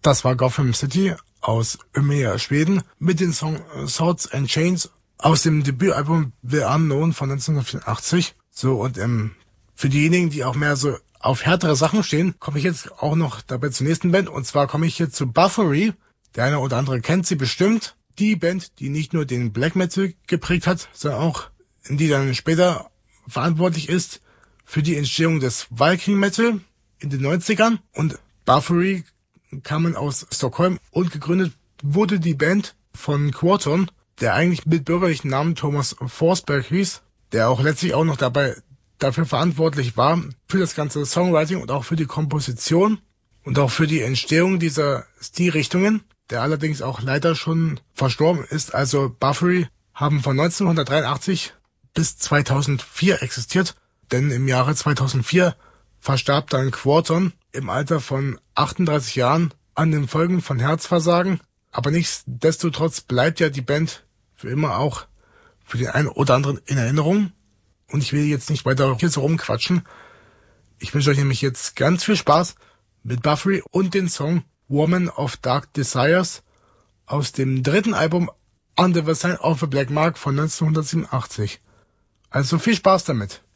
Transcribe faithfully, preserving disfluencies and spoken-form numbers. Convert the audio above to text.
Das war Gotham City aus Umeå, Schweden, mit dem Song Swords and Chains aus dem Debütalbum The Unknown von neunzehnhundertvierundachtzig. So, und ähm, für diejenigen, die auch mehr so auf härtere Sachen stehen, komme ich jetzt auch noch dabei zur nächsten Band. Und zwar komme ich hier zu Buffery. Der eine oder andere kennt sie bestimmt. Die Band, die nicht nur den Black Metal geprägt hat, sondern auch, die dann später verantwortlich ist für die Entstehung des Viking Metal in den neunzigern. Und Buffery kamen aus Stockholm und gegründet wurde die Band von Quorton, der eigentlich mit bürgerlichen Namen Thomas Forsberg hieß, der auch letztlich auch noch dabei dafür verantwortlich war, für das ganze Songwriting und auch für die Komposition und auch für die Entstehung dieser Stilrichtungen, der allerdings auch leider schon verstorben ist. Also Buffery haben von neunzehnhundertdreiundachtzig bis zweitausendvier existiert, denn im Jahre zweitausendvier verstarb dann Quorton im Alter von achtunddreißig Jahren an den Folgen von Herzversagen. Aber nichtsdestotrotz bleibt ja die Band für immer auch für den einen oder anderen in Erinnerung. Und ich will jetzt nicht weiter hier so rumquatschen. Ich wünsche euch nämlich jetzt ganz viel Spaß mit Buffery und den Song Woman of Dark Desires aus dem dritten Album Under the Sign of a Black Mark von neunzehnhundertsiebenundachtzig. Also viel Spaß damit.